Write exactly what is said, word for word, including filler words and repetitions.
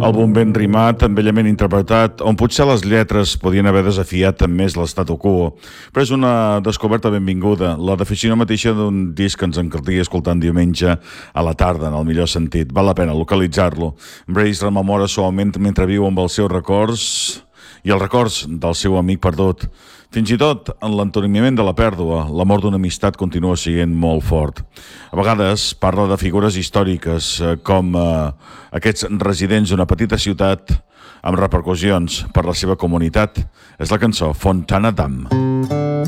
Àlbum ben rimat, amb bellament interpretat, on potser les lletres podien haver desafiat amb més l'statu quo, però és una descoberta benvinguda, la definició mateixa d'un disc que ens encantaria escoltant diumenge a la tarda, en el millor sentit. Val la pena localitzar-lo. Brace rememora suaument mentre viu amb els seus records i els records del seu amic perdut. Fins i tot, en l'entoniment de la pèrdua, l'amor d'una amistat continua sent molt fort. A vegades parla de figures històriques com eh, aquests residents d'una petita ciutat amb repercussions per la seva comunitat. És la cançó Fontana Dam.